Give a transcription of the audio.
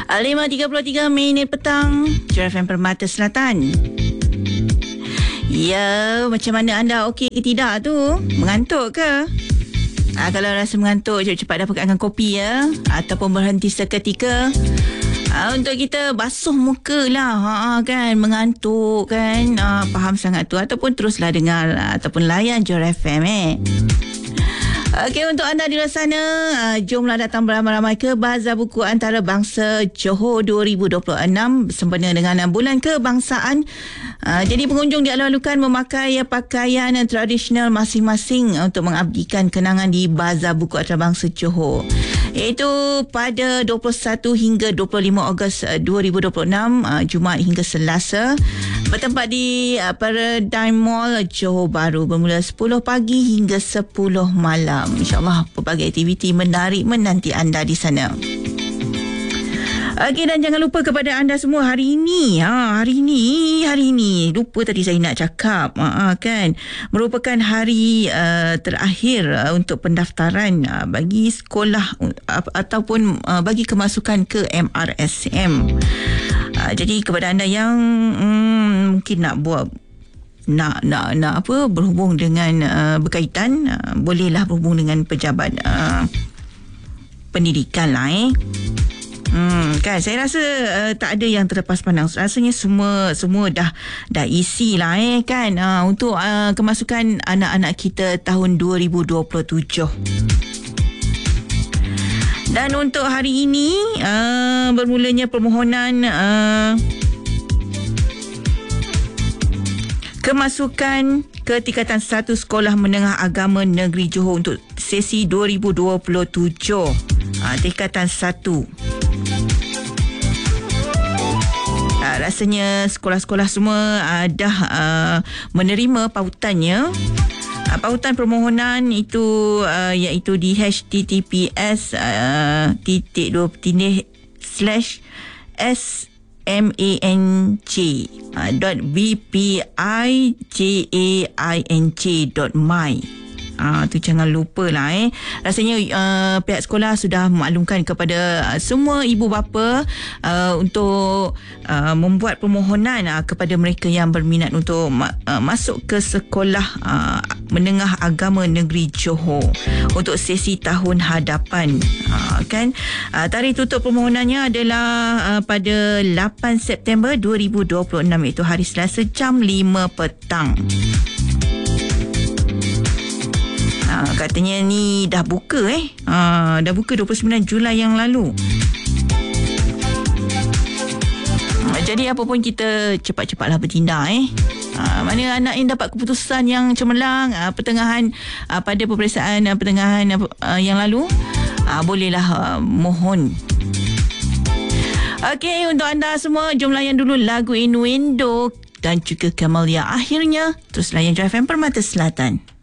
5:33 petang, Jura FM Permata Selatan. Ya, macam mana anda okey ke tidak tu? Mengantuk ke? Kalau rasa mengantuk, cepat-cepat dapatkan kopi ya. Ataupun berhenti seketika. Untuk kita basuh muka lah, kan, mengantuk kan, faham sangat tu. Ataupun teruslah dengar ataupun layan Jura FM Okey, untuk anda di luar sana, jomlah datang beramai-ramai ke Bazar Buku Antarabangsa Johor 2026 sempena dengan Bulan Kebangsaan. Jadi pengunjung dialu-alukan memakai pakaian tradisional masing-masing untuk mengabdikan kenangan di Bazar Buku Antarabangsa Johor. Iaitu pada 21 hingga 25 Ogos 2026, Jumaat hingga Selasa. Bertempat di Paradigm Mall Johor Bahru bermula 10 pagi hingga 10 malam. InsyaAllah pelbagai aktiviti menarik menanti anda di sana. Okey, dan jangan lupa kepada anda semua hari ini, hari ini lupa tadi saya nak cakap, kan, merupakan hari terakhir untuk pendaftaran bagi sekolah ataupun bagi kemasukan ke MRSM. Jadi kepada anda yang mungkin nak buat nak berhubung dengan berkaitan, bolehlah berhubung dengan pejabat pendidikan lah kan, saya rasa tak ada yang terlepas pandang. Rasanya semua dah isi lah kan, untuk kemasukan anak-anak kita tahun 2027. Dan untuk hari ini bermulanya permohonan kemasukan ke tingkatan 1 Sekolah Menengah Agama Negeri Johor untuk sesi 2027, tingkatan 1. Rasanya sekolah-sekolah semua dah menerima pautannya. Pautan permohonan itu iaitu di https://smang.bpijainc.my. Tu jangan lupa lah Rasanya pihak sekolah sudah maklumkan kepada semua ibu bapa untuk membuat permohonan kepada mereka yang berminat untuk masuk ke sekolah menengah agama negeri Johor untuk sesi tahun hadapan, kan. Tarikh tutup permohonannya adalah pada 8 September 2026, iaitu hari Selasa jam 5 petang. Katanya ni dah buka dah buka 29 Julai yang lalu. Jadi apa pun kita cepat-cepatlah bertindak mana anak yang dapat keputusan yang cemerlang pertengahan pada peperiksaan pertengahan yang lalu, bolehlah mohon. Okey, untuk anda semua, jom layan dulu lagu Innuendo dan juga Camellia. Akhirnya terus layan Jura FM Permata Selatan.